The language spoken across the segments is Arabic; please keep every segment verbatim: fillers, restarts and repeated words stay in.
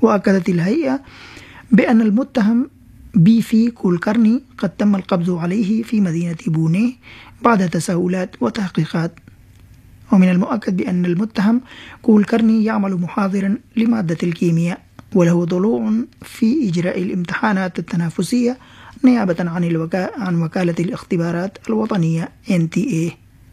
وأكدت الهيئة بأن المتهم بيفي كولكرني قد تم القبض عليه في مدينة بونيه بعد تساؤلات وتحقيقات. ومن المؤكد بأن المتهم كولكرني يعمل محاضرا لمادة الكيمياء وله ضلوع في إجراء الامتحانات التنافسية نيابة عن, الوكا... عن وكالة الاختبارات الوطنية إن تي إيه.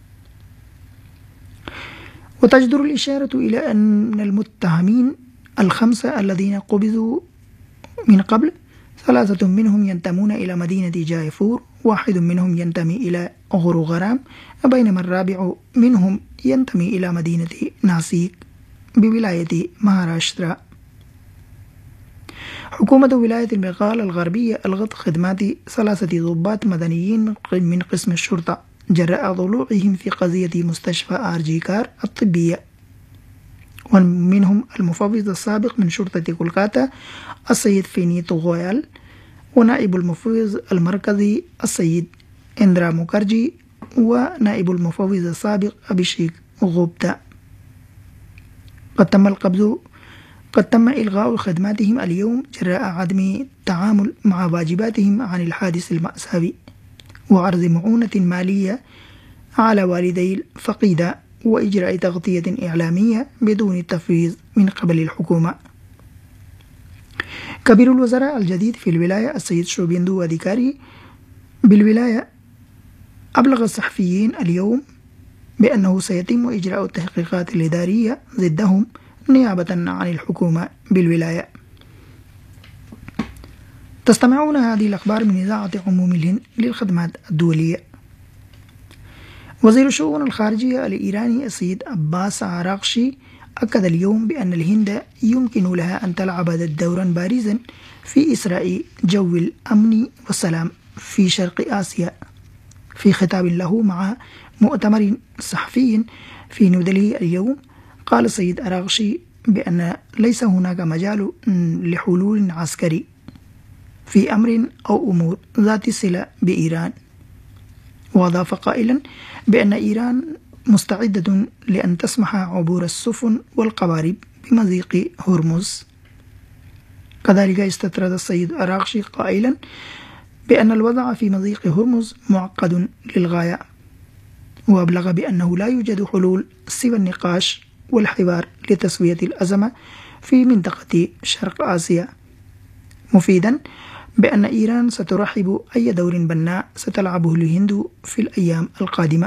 وتجدر الإشارة إلى أن المتهمين الخمسة الذين قبضوا من قبل ثلاثة منهم ينتمون إلى مدينة جايفور، واحد منهم ينتمي إلى غروغرام، بينما الرابع منهم ينتمي إلى مدينة ناسيك بولاية مهاراشترا. حكومة ولاية البنغال الغربية ألغت خدمات ثلاثة ضباط مدنيين من قسم الشرطة جراء ضلوعهم في قضية مستشفى آرجيكار الطبية، ومنهم المفوض السابق من شرطة كولكاتا السيد فينيتو غويال، ونائب المفوض المركزي السيد إندرا موكارجي، ونائب المفوض السابق أبيشيك غوبتا. قد تم القبض قد تم إلغاء خدماتهم اليوم جراء عدم التعامل مع واجباتهم عن الحادث المأساوي، وعرض معونة مالية على والدي الفقيدة، وإجراء تغطية إعلامية بدون تفويض من قبل الحكومة. كبير الوزراء الجديد في الولاية السيد شوبيندو أديكاري بالولاية أبلغ الصحفيين اليوم بأنه سيتم إجراء التحقيقات الإدارية ضدهم نيابة عن الحكومة بالولاية. تستمعون هذه الأخبار من إذاعة عموم الهند للخدمات الدولية. وزير الشؤون الخارجية الإيراني السيد عباس عراقشي أكد اليوم بأن الهند يمكن لها أن تلعب دورا بارزا في إسراء جو الأمن والسلام في شرق آسيا. في خطاب له مع مؤتمر صحفي في نيودلهي اليوم، قال السيد عراقشي بأن ليس هناك مجال لحلول عسكري في أمر أو أمور ذات صلة بإيران. وأضاف قائلا بأن إيران مستعدة لأن تسمح عبور السفن والقوارب بمضيق هرمز. كذلك استطرد السيد عراقشي قائلا بأن الوضع في مضيق هرمز معقد للغاية، وأبلغ بأنه لا يوجد حلول سوى النقاش والحوار لتسوية الأزمة في منطقة شرق آسيا، مفيدا بأن إيران سترحب أي دور بناء ستلعبه الهند في الأيام القادمة.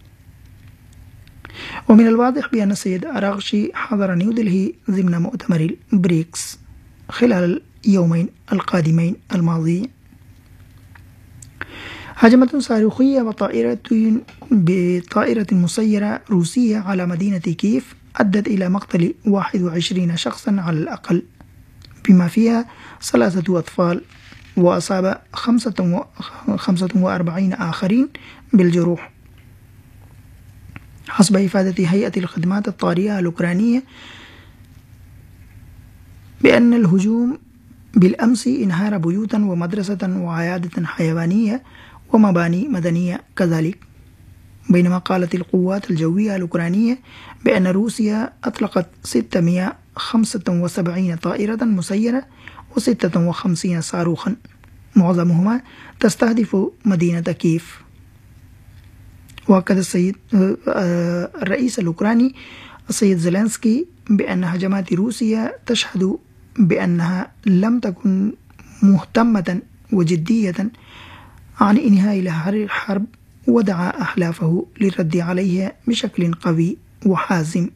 ومن الواضح بأن السيد عراقشي حضر نيودلهي ضمن مؤتمر البريكس خلال اليومين القادمين الماضيين. هجمة صاروخية وطائرة بطائرة مسيرة روسية على مدينة كييف أدت إلى مقتل واحد وعشرين شخصا على الأقل، بما فيها ثلاثة أطفال، وأصاب خمسة وأربعين آخرين بالجروح. حسب إفادة هيئة الخدمات الطارئة الأوكرانية بأن الهجوم بالأمس انهار بيوتا ومدرسة وعيادة حيوانية ومباني مدنية كذلك، بينما قالت القوات الجوية الأوكرانية بأن روسيا أطلقت ستمائة وخمسة وسبعين طائرة مسيرة وستة وخمسين صاروخا، معظمهما تستهدف مدينة كييف. وأكد السيد الرئيس الأوكراني السيد زيلينسكي بأن هجمات روسيا تشهد بأنها لم تكن مهتمة وجدية عن إنهاء الحرب، ودعا أحلافه للرد عليها بشكل قوي وحازم.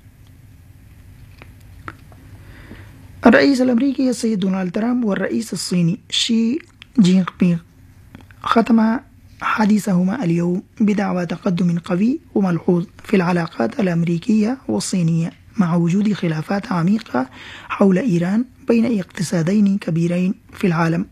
الرئيس الأمريكي السيد دونالد ترامب والرئيس الصيني شي جين بينغ ختم حديثهما اليوم بدعوى تقدم قوي وملحوظ في العلاقات الأمريكية والصينية، مع وجود خلافات عميقة حول إيران بين اقتصادين كبيرين في العالم،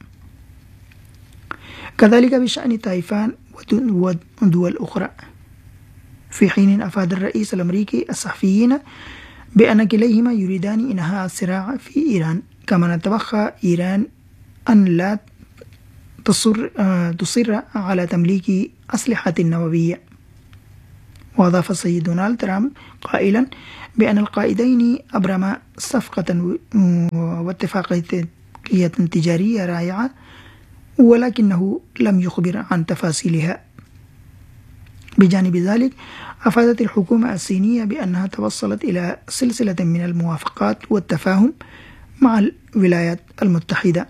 كذلك بشأن تايفان ودول أخرى. في حين أفاد الرئيس الأمريكي الصحفيين بأن كليهما يريدان إنهاء الصراع في إيران، كما نتوخى إيران أن لا تصر, تصر على تمليك أسلحة نووية. وأضاف السيد دونالد ترامب قائلا بأن القائدين أبرما صفقة واتفاقية تجارية رائعة، ولكنه لم يخبر عن تفاصيلها. بجانب ذلك، أفادت الحكومة الصينية بأنها توصلت إلى سلسلة من الموافقات والتفاهم مع الولايات المتحدة.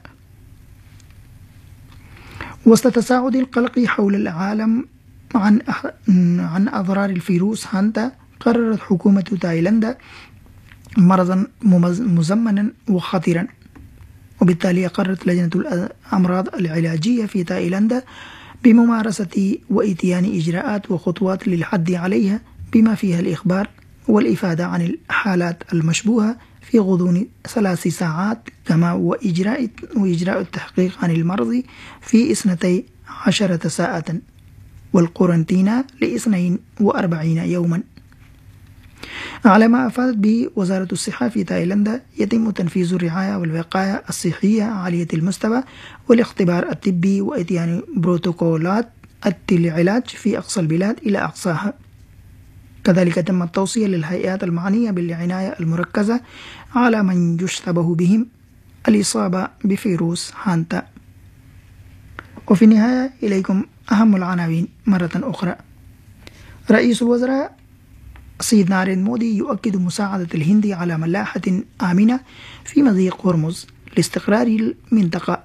وسط تصاعد القلق حول العالم عن عن أضرار الفيروس هانتا، قررت حكومة تايلاند مرضا مزمنا وخطيرا، وبالتالي قررت لجنة الأمراض العلاجية في تايلاند بممارسة وإتيان إجراءات وخطوات للحد عليها، بما فيها الإخبار والإفادة عن الحالات المشبوهة في غضون ثلاث ساعات، كما وإجراء وإجراء التحقيق عن المرض في اثنتي عشرة ساعة، والقرنطينة لاثنين وأربعين يوما. على ما أفادت به وزارة الصحة في تايلاند، يتم تنفيذ الرعاية والوقاية الصحية عالية المستوى والاختبار الطبي وإتيان بروتوكولات العلاج في أقصى البلاد إلى أقصاها. كذلك تم التوصية للهيئات المعنية بالعناية المركزة على من يشتبه بهم الإصابة بفيروس هانتا. وفي النهاية إليكم أهم العناوين مرة أخرى. رئيس الوزراء السيد ناريندرا مودي يؤكد مساعدة الهند على ملاحة آمنة في مضيق هرمز لاستقرار المنطقة.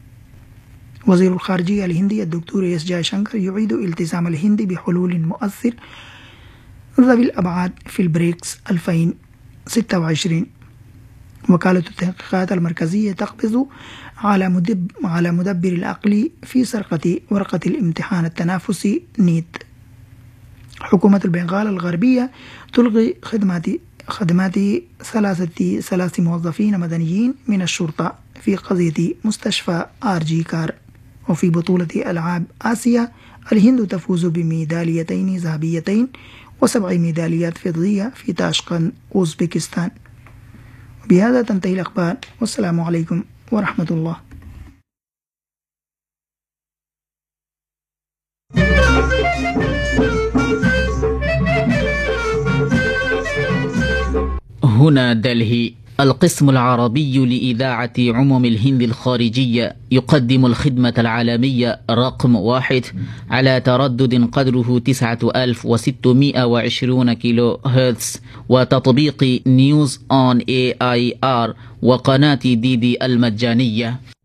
وزير الخارجية الهندي الدكتور إس جايشنكر يعيد التزام الهند بحلول مؤثر ذوي الأبعاد في البريكس ألفين وستة وعشرين. وكالة التحقيقات المركزية تقبض على مدب على مدبر العقل في سرقة ورقة الامتحان التنافسي نيت. حكومة البنغال الغربية تلغي خدمات خدمات ثلاثة ثلاث موظفين مدنيين من الشرطة في قضية مستشفى آر جي كار. وفي بطولة ألعاب آسيا، الهند تفوز بميداليتين ذهبيتين وسبع ميداليات فضية في طاشقند أوزبكستان. بهذا تنتهي الأخبار، والسلام عليكم ورحمة الله. هنا دلهي. القسم العربي لإذاعة عموم الهند الخارجية يقدم الخدمة العالمية رقم واحد على تردد قدره تسعة آلاف وستمائة وعشرين كيلو هرتز، وتطبيق نيوز آن إيه آي آر وقناة دي دي المجانية.